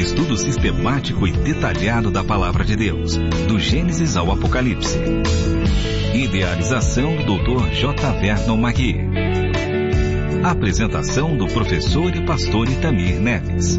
estudo sistemático e detalhado da Palavra de Deus, do Gênesis ao Apocalipse. Idealização do Dr. J. Vernon Magui. Apresentação do professor e pastor Itamir Neves.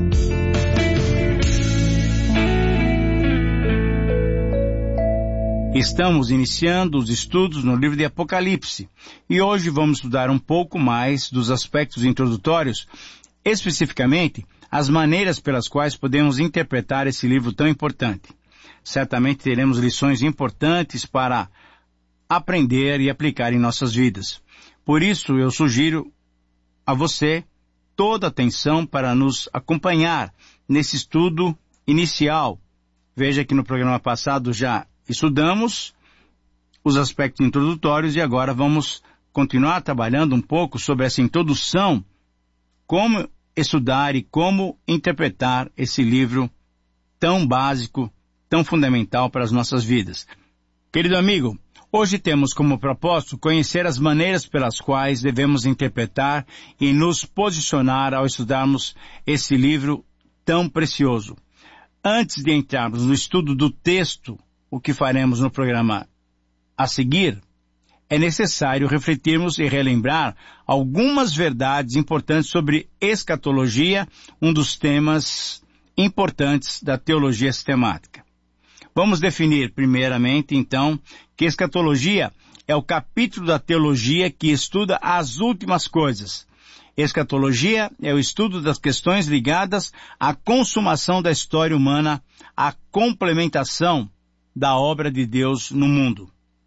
Estamos iniciando os estudos no livro de Apocalipse e hoje vamos estudar um pouco mais dos aspectos introdutórios, especificamente as maneiras pelas quais podemos interpretar esse livro tão importante. Certamente teremos lições importantes para aprender e aplicar em nossas vidas. Por isso eu sugiro a você toda a atenção para nos acompanhar nesse estudo inicial. Veja que no programa passado já estudamos os aspectos introdutórios e agora vamos continuar trabalhando um pouco sobre essa introdução, como estudar e como interpretar esse livro tão básico, tão fundamental para as nossas vidas. Querido amigo, hoje temos como propósito conhecer as maneiras pelas quais devemos interpretar e nos posicionar ao estudarmos esse livro tão precioso. Antes de entrarmos no estudo do texto, o que faremos no programa a seguir, é necessário refletirmos e relembrar algumas verdades importantes sobre escatologia, um dos temas importantes da teologia sistemática. Vamos definir primeiramente, então, que escatologia é o capítulo da teologia que estuda as últimas coisas. Escatologia é o estudo das questões ligadas à consumação da história humana, à complementação da obra de Deus no mundo.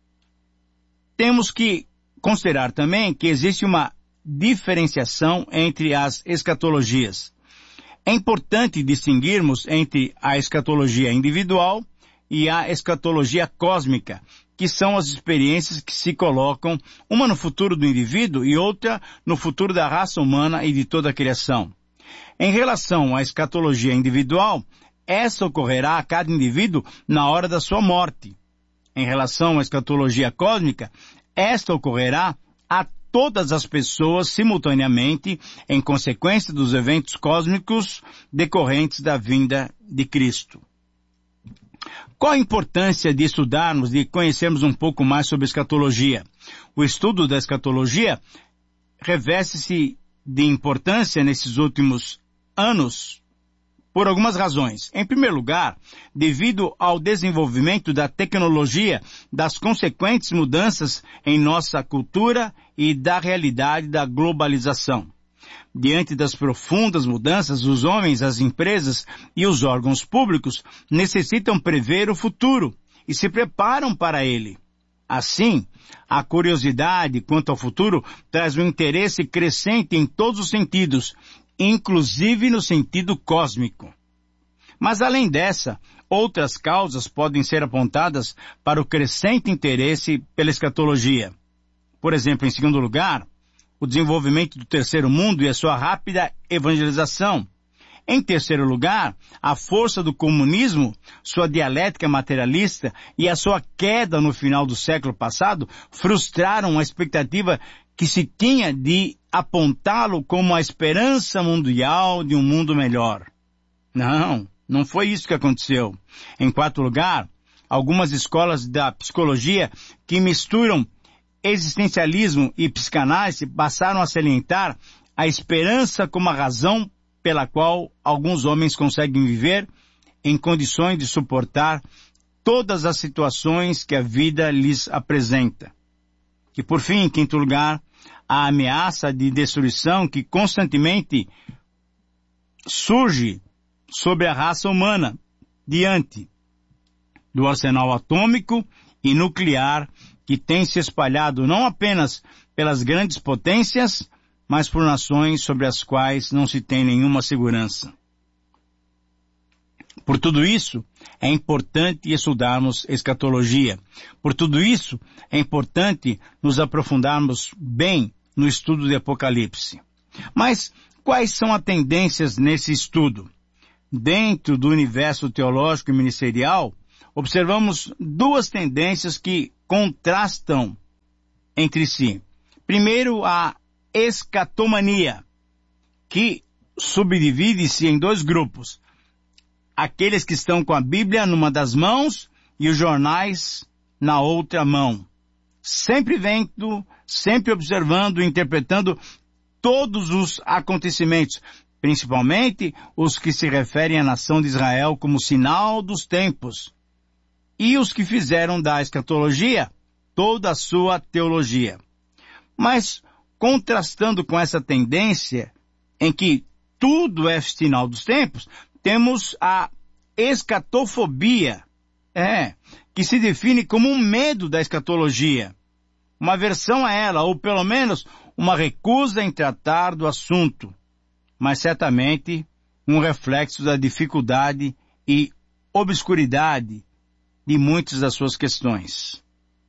Temos que considerar também que existe uma diferenciação entre as escatologias. É importante distinguirmos entre a escatologia individual e a escatologia cósmica, que são as experiências que se colocam, uma no futuro do indivíduo e outra no futuro da raça humana e de toda a criação. Em relação à escatologia individual, essa ocorrerá a cada indivíduo na hora da sua morte. Em relação à escatologia cósmica, esta ocorrerá a todas as pessoas simultaneamente em consequência dos eventos cósmicos decorrentes da vinda de Cristo. Qual a importância de estudarmos, de conhecermos um pouco mais sobre escatologia? O estudo da escatologia reveste-se de importância nesses últimos anos por algumas razões. Em primeiro lugar, devido ao desenvolvimento da tecnologia, das consequentes mudanças em nossa cultura e da realidade da globalização. Diante das profundas mudanças, os homens, as empresas e os órgãos públicos necessitam prever o futuro e se preparam para ele. Assim, a curiosidade quanto ao futuro traz um interesse crescente em todos os sentidos, inclusive no sentido cósmico. Mas além dessa, outras causas podem ser apontadas para o crescente interesse pela escatologia. Por exemplo, em segundo lugar, o desenvolvimento do terceiro mundo e a sua rápida evangelização. Em terceiro lugar, a força do comunismo, sua dialética materialista e a sua queda no final do século passado frustraram a expectativa que se tinha de apontá-lo como a esperança mundial de um mundo melhor. Não foi isso que aconteceu. Em quarto lugar, algumas escolas da psicologia que misturam existencialismo e psicanálise passaram a salientar a esperança como a razão pela qual alguns homens conseguem viver em condições de suportar todas as situações que a vida lhes apresenta. E por fim, em quinto lugar, a ameaça de destruição que constantemente surge sobre a raça humana diante do arsenal atômico e nuclear que tem se espalhado não apenas pelas grandes potências, mas por nações sobre as quais não se tem nenhuma segurança. Por tudo isso, é importante estudarmos escatologia. Por tudo isso, é importante nos aprofundarmos bem no estudo de Apocalipse. Mas quais são as tendências nesse estudo? Dentro do universo teológico e ministerial, observamos duas tendências que contrastam entre si. Primeiro, a escatomania, que subdivide-se em dois grupos. aqueles que estão com a Bíblia numa das mãos e os jornais na outra mão. Sempre vendo, sempre observando, interpretando todos os acontecimentos, principalmente os que se referem à nação de Israel como sinal dos tempos, e os que fizeram da escatologia toda a sua teologia. Mas, contrastando com essa tendência em que tudo é sinal dos tempos, temos a escatofobia, que se define como um medo da escatologia, uma aversão a ela, ou pelo menos uma recusa em tratar do assunto, mas certamente um reflexo da dificuldade e obscuridade de muitas das suas questões.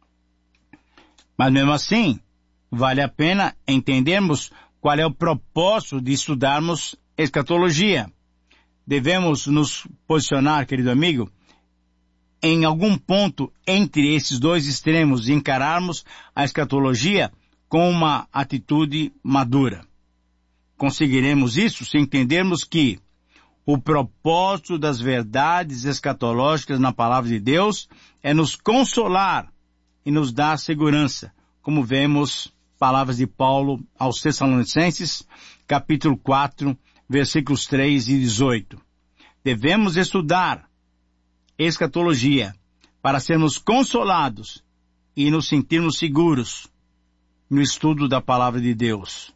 Mas mesmo assim, vale a pena entendermos qual é o propósito de estudarmos escatologia. Devemos nos posicionar, querido amigo, em algum ponto entre esses dois extremos e encararmos a escatologia com uma atitude madura. Conseguiremos isso se entendermos que o propósito das verdades escatológicas na palavra de Deus é nos consolar e nos dar segurança, como vemos palavras de Paulo aos Tessalonicenses, capítulo 4, versículos 3 e 18. Devemos estudar escatologia para sermos consolados e nos sentirmos seguros no estudo da palavra de Deus.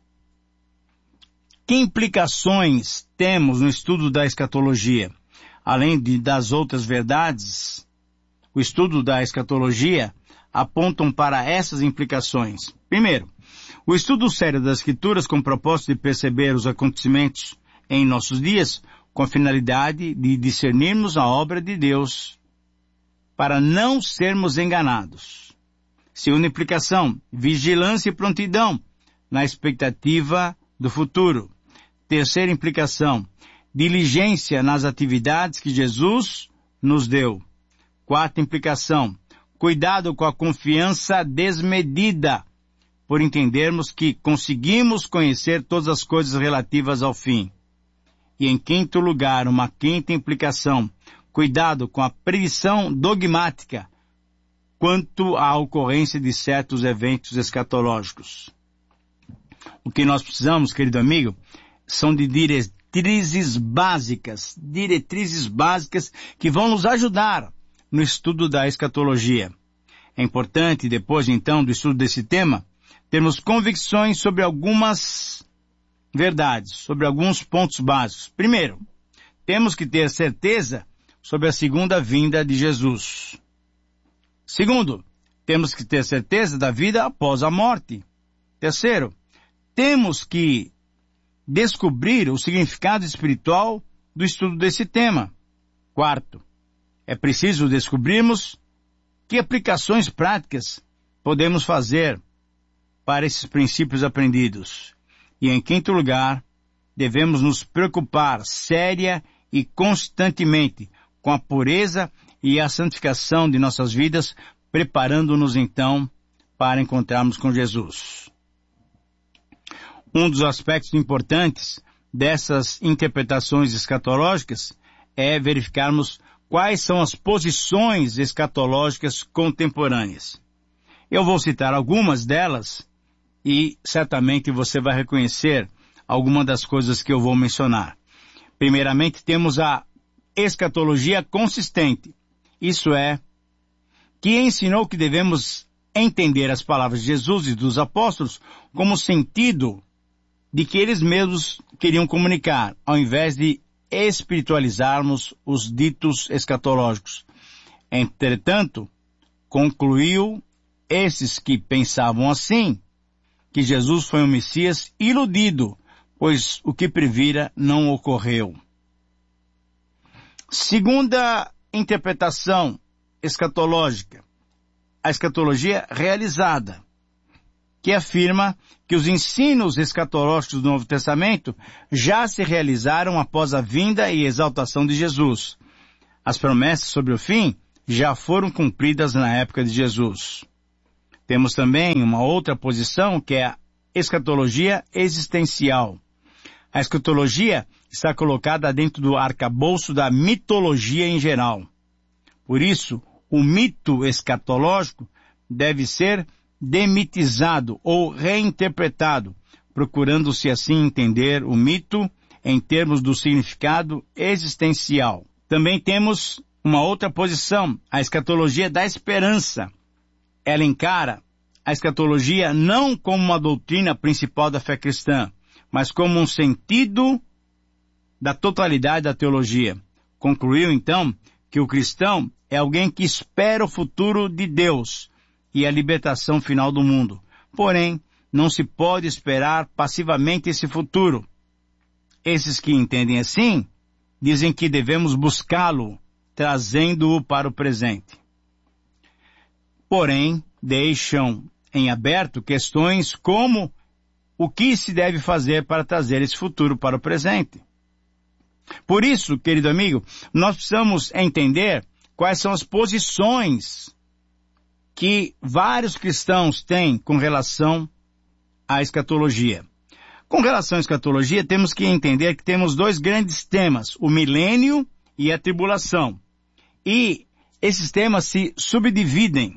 Que implicações temos no estudo da escatologia? Além das outras verdades, o estudo da escatologia apontam para essas implicações. Primeiro, o estudo sério das Escrituras com o propósito de perceber os acontecimentos em nossos dias, com a finalidade de discernirmos a obra de Deus, para não sermos enganados. Segunda implicação, vigilância e prontidão na expectativa do futuro. Terceira implicação, diligência nas atividades que Jesus nos deu. Quarta implicação, cuidado com a confiança desmedida, por entendermos que conseguimos conhecer todas as coisas relativas ao fim. E em quinto lugar, uma quinta implicação, cuidado com a predição dogmática quanto à ocorrência de certos eventos escatológicos. O que nós precisamos, querido amigo, são de diretrizes básicas que vão nos ajudar no estudo da escatologia. É importante, depois então do estudo desse tema, termos convicções sobre algumas verdades, sobre alguns pontos básicos. Primeiro, temos que ter certeza sobre a segunda vinda de Jesus. Segundo, temos que ter certeza da vida após a morte. Terceiro, temos que descobrir o significado espiritual do estudo desse tema. Quarto, é preciso descobrirmos que aplicações práticas podemos fazer para esses princípios aprendidos. E em quinto lugar, devemos nos preocupar séria e constantemente com a pureza e a santificação de nossas vidas, preparando-nos então para encontrarmos com Jesus. Um dos aspectos importantes dessas interpretações escatológicas é verificarmos quais são as posições escatológicas contemporâneas. Eu vou citar algumas delas e certamente você vai reconhecer algumas das coisas que eu vou mencionar. Primeiramente, temos a escatologia consistente. Isso é, que ensinou que devemos entender as palavras de Jesus e dos apóstolos como sentido de que eles mesmos queriam comunicar, ao invés de espiritualizarmos os ditos escatológicos. Entretanto, concluiu esses que pensavam assim, que Jesus foi um Messias iludido, pois o que previra não ocorreu. Segunda interpretação escatológica, a escatologia realizada, que afirma que os ensinos escatológicos do Novo Testamento já se realizaram após a vinda e exaltação de Jesus. As promessas sobre o fim já foram cumpridas na época de Jesus. Temos também uma outra posição que é a escatologia existencial. A escatologia está colocada dentro do arcabouço da mitologia em geral. Por isso, o mito escatológico deve ser demitizado ou reinterpretado, procurando-se assim entender o mito em termos do significado existencial. Também temos uma outra posição, a escatologia da esperança. Ela encara a escatologia não como uma doutrina principal da fé cristã, mas como um sentido da totalidade da teologia. Concluiu, então, que o cristão é alguém que espera o futuro de Deus e a libertação final do mundo. Porém, não se pode esperar passivamente esse futuro. Esses que entendem assim, dizem que devemos buscá-lo, trazendo-o para o presente. Porém, deixam em aberto questões como o que se deve fazer para trazer esse futuro para o presente. Por isso, querido amigo, nós precisamos entender quais são as posições que vários cristãos têm com relação à escatologia. Com relação à escatologia, temos que entender que temos dois grandes temas, o milênio e a tribulação. E esses temas se subdividem.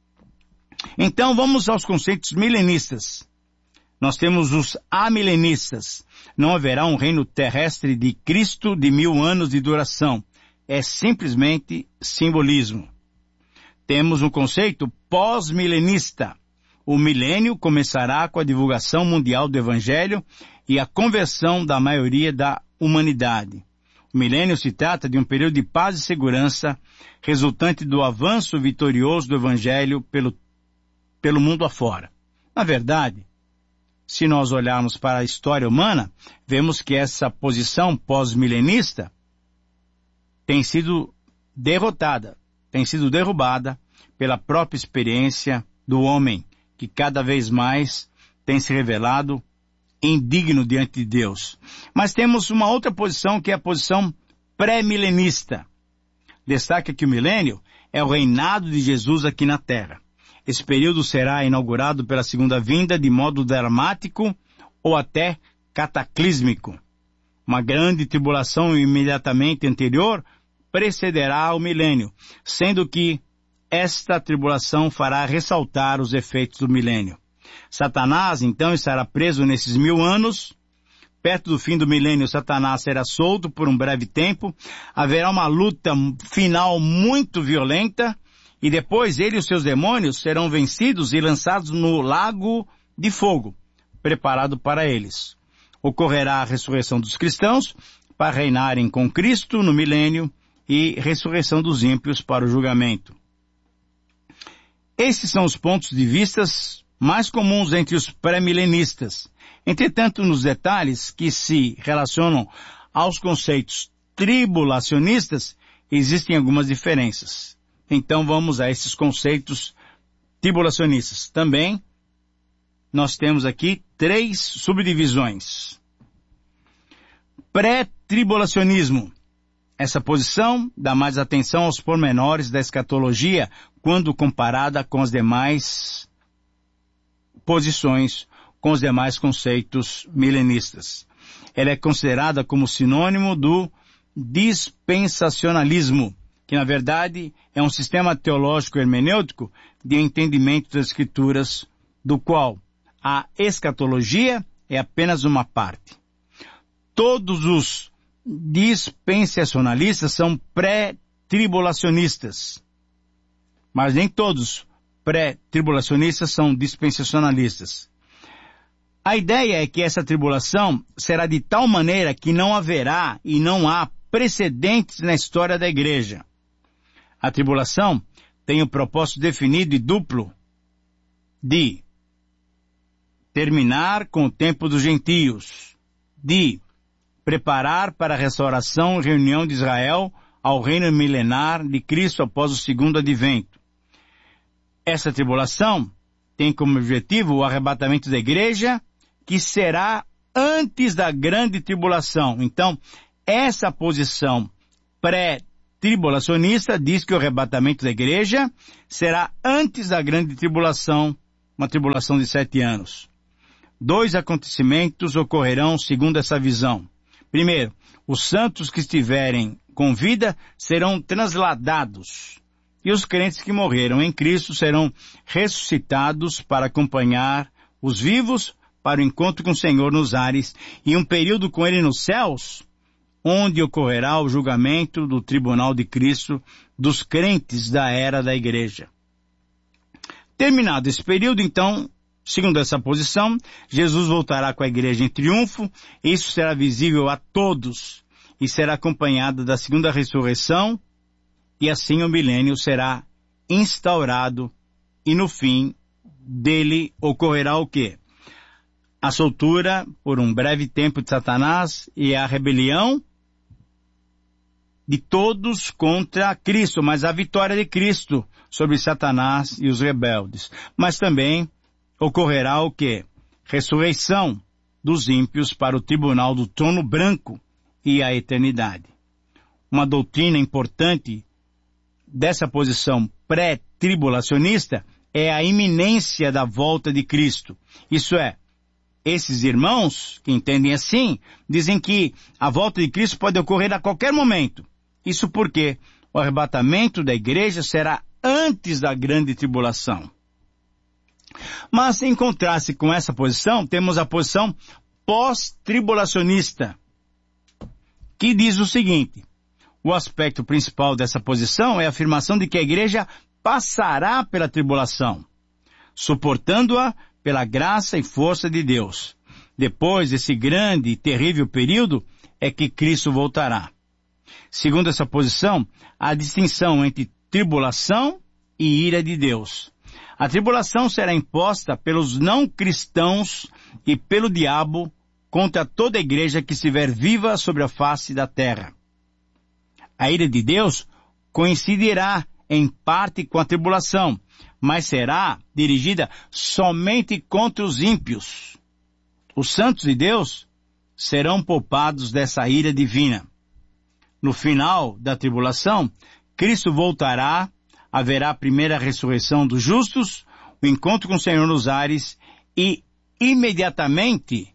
Então, vamos aos conceitos milenistas. Nós temos os amilenistas. Não haverá um reino terrestre de Cristo de 1000 anos de duração. É simplesmente simbolismo. Temos um conceito pós-milenista. O milênio começará com a divulgação mundial do Evangelho e a conversão da maioria da humanidade. O milênio se trata de um período de paz e segurança resultante do avanço vitorioso do Evangelho pelo mundo afora. Na verdade, se nós olharmos para a história humana, vemos que essa posição pós-milenista tem sido derrotada, tem sido derrubada pela própria experiência do homem, que cada vez mais tem se revelado indigno diante de Deus. Mas temos uma outra posição, que é a posição pré-milenista. Destaca que o milênio é o reinado de Jesus aqui na Terra. Esse período será inaugurado pela segunda vinda de modo dramático ou até cataclísmico. Uma grande tribulação imediatamente anterior precederá o milênio, sendo que esta tribulação fará ressaltar os efeitos do milênio. Satanás, então, estará preso nesses 1000 anos. Perto do fim do milênio, Satanás será solto por um breve tempo. Haverá uma luta final muito violenta. E depois ele e os seus demônios serão vencidos e lançados no lago de fogo, preparado para eles. Ocorrerá a ressurreição dos cristãos para reinarem com Cristo no milênio e ressurreição dos ímpios para o julgamento. Esses são os pontos de vista mais comuns entre os pré-milenistas. Entretanto, nos detalhes que se relacionam aos conceitos tribulacionistas, existem algumas diferenças. Então vamos a esses conceitos tribulacionistas. Também nós temos aqui 3 subdivisões. Pré-tribulacionismo. Essa posição dá mais atenção aos pormenores da escatologia quando comparada com as demais posições, com os demais conceitos milenistas. Ela é considerada como sinônimo do dispensacionalismo, que na verdade é um sistema teológico hermenêutico de entendimento das Escrituras, do qual a escatologia é apenas uma parte. Todos os dispensacionalistas são pré-tribulacionistas, mas nem todos pré-tribulacionistas são dispensacionalistas. A ideia é que essa tribulação será de tal maneira que não haverá e não há precedentes na história da igreja. A tribulação tem o propósito definido e duplo de terminar com o tempo dos gentios, de preparar para a restauração e reunião de Israel ao reino milenar de Cristo após o segundo advento. Essa tribulação tem como objetivo o arrebatamento da igreja, que será antes da grande tribulação. Então, essa posição pré-tribulacionista diz que o arrebatamento da igreja será antes da grande tribulação, uma tribulação de 7 anos. 2 acontecimentos ocorrerão segundo essa visão. Primeiro, os santos que estiverem com vida serão transladados, e os crentes que morreram em Cristo serão ressuscitados para acompanhar os vivos para o encontro com o Senhor nos ares e um período com Ele nos céus, onde ocorrerá o julgamento do tribunal de Cristo dos crentes da era da igreja. Terminado esse período, então, segundo essa posição, Jesus voltará com a igreja em triunfo. Isso será visível a todos e será acompanhado da segunda ressurreição, e assim o milênio será instaurado, e no fim dele ocorrerá o quê? A soltura por um breve tempo de Satanás e a rebelião de todos contra Cristo, mas a vitória de Cristo sobre Satanás e os rebeldes. Mas também ocorrerá o quê? Ressurreição dos ímpios para o tribunal do trono branco e a eternidade. Uma doutrina importante dessa posição pré-tribulacionista é a iminência da volta de Cristo. Isso é, esses irmãos que entendem assim, dizem que a volta de Cristo pode ocorrer a qualquer momento. Isso porque o arrebatamento da igreja será antes da grande tribulação. Mas, em contraste com essa posição, temos a posição pós-tribulacionista, que diz o seguinte: o aspecto principal dessa posição é a afirmação de que a igreja passará pela tribulação, suportando-a pela graça e força de Deus. Depois desse grande e terrível período é que Cristo voltará. Segundo essa posição, há distinção entre tribulação e ira de Deus. A tribulação será imposta pelos não cristãos e pelo diabo contra toda a igreja que estiver viva sobre a face da terra. A ira de Deus coincidirá em parte com a tribulação, mas será dirigida somente contra os ímpios. Os santos de Deus serão poupados dessa ira divina. No final da tribulação, Cristo voltará, haverá a primeira ressurreição dos justos, o encontro com o Senhor nos ares, e imediatamente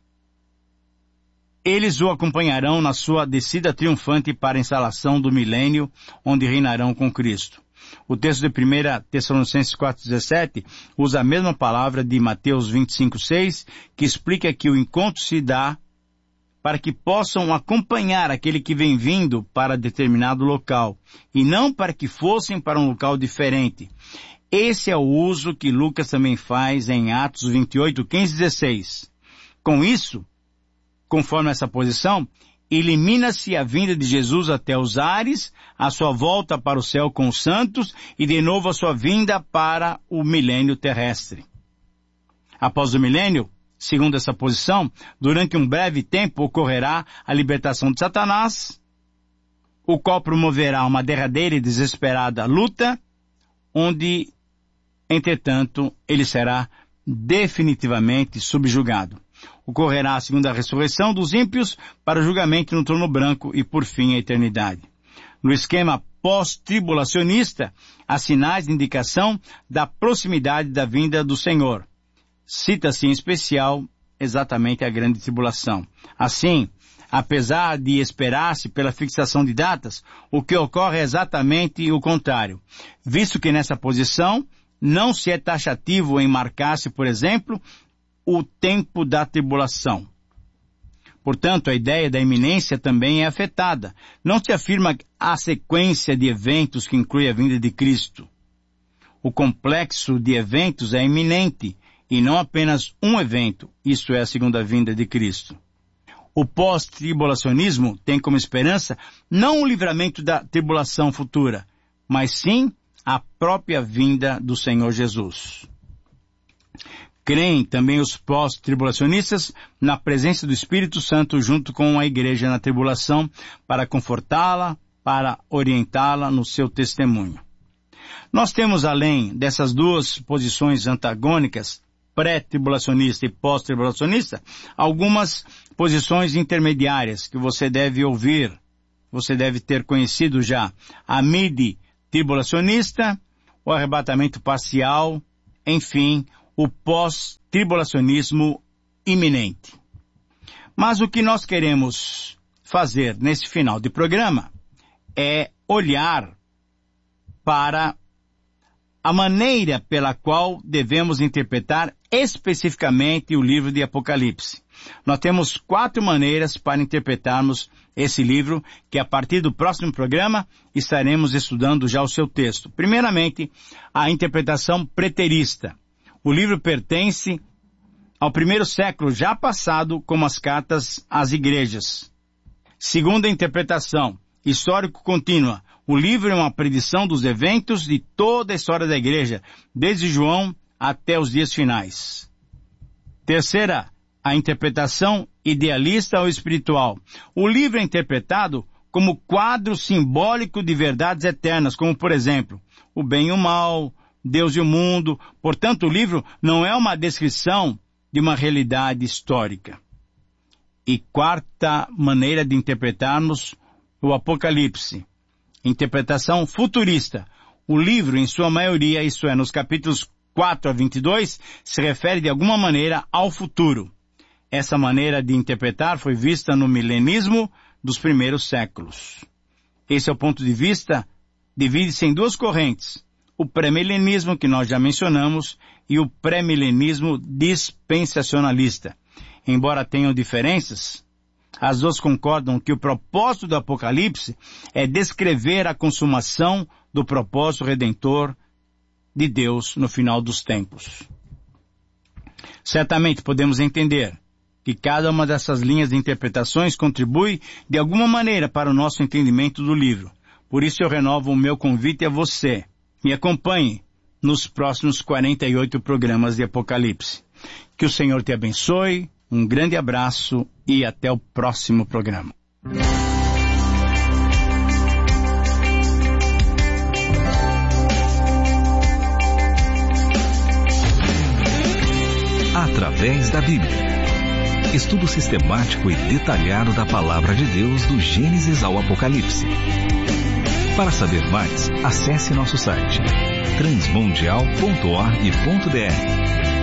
eles o acompanharão na sua descida triunfante para a instalação do milênio, onde reinarão com Cristo. O texto de 1 Tessalonicenses 4,17 usa a mesma palavra de Mateus 25,6, que explica que o encontro se dá para que possam acompanhar aquele que vem vindo para determinado local, e não para que fossem para um local diferente. Esse é o uso que Lucas também faz em Atos 28, 15 e 16. Com isso, conforme essa posição, elimina-se a vinda de Jesus até os ares, a sua volta para o céu com os santos e de novo a sua vinda para o milênio terrestre. Após o milênio, segundo essa posição, durante um breve tempo ocorrerá a libertação de Satanás, o qual promoverá uma derradeira e desesperada luta, onde, entretanto, ele será definitivamente subjugado. Ocorrerá a segunda ressurreição dos ímpios para o julgamento no trono branco e, por fim, a eternidade. No esquema pós-tribulacionista, há sinais de indicação da proximidade da vinda do Senhor. Cita-se em especial exatamente a grande tribulação. Assim, apesar de esperar-se pela fixação de datas, o que ocorre é exatamente o contrário, visto que nessa posição não se é taxativo em marcar-se, por exemplo, o tempo da tribulação. Portanto, a ideia da iminência também é afetada. Não se afirma a sequência de eventos que inclui a vinda de Cristo. O complexo de eventos é iminente, e não apenas um evento, isto é, a segunda vinda de Cristo. O pós-tribulacionismo tem como esperança não o livramento da tribulação futura, mas sim a própria vinda do Senhor Jesus. Creem também os pós-tribulacionistas na presença do Espírito Santo junto com a igreja na tribulação para confortá-la, para orientá-la no seu testemunho. Nós temos, além dessas duas posições antagônicas, pré-tribulacionista e pós-tribulacionista, algumas posições intermediárias que você deve ouvir, você deve ter conhecido já. A midi-tribulacionista, o arrebatamento parcial, enfim, o pós-tribulacionismo iminente. Mas o que nós queremos fazer nesse final de programa é olhar para a maneira pela qual devemos interpretar especificamente o livro de Apocalipse. Nós temos 4 maneiras para interpretarmos esse livro, que a partir do próximo programa estaremos estudando já o seu texto. Primeiramente, a interpretação preterista. O livro pertence ao primeiro século já passado, como as cartas às igrejas. Segunda interpretação, histórico-contínua. O livro é uma predição dos eventos de toda a história da igreja, desde João até os dias finais. Terceira, a interpretação idealista ou espiritual. O livro é interpretado como quadro simbólico de verdades eternas, como, por exemplo, o bem e o mal, Deus e o mundo. Portanto, o livro não é uma descrição de uma realidade histórica. E quarta maneira de interpretarmos o Apocalipse. Interpretação futurista. O livro, em sua maioria, isto é, nos capítulos 4 a 22, se refere de alguma maneira ao futuro. Essa maneira de interpretar foi vista no milenismo dos primeiros séculos. Esse é o ponto de vista, divide-se em 2 correntes. O pré-milenismo, que nós já mencionamos, e o pré-milenismo dispensacionalista. Embora tenham diferenças, as 2 concordam que o propósito do Apocalipse é descrever a consumação do propósito redentor de Deus no final dos tempos. Certamente podemos entender que cada uma dessas linhas de interpretações contribui de alguma maneira para o nosso entendimento do livro. Por isso eu renovo o meu convite a você. Me acompanhe nos próximos 48 programas de Apocalipse. Que o Senhor te abençoe, um grande abraço e até o próximo programa. Através da Bíblia. Estudo sistemático e detalhado da Palavra de Deus do Gênesis ao Apocalipse. Para saber mais, acesse nosso site transmundial.org.br.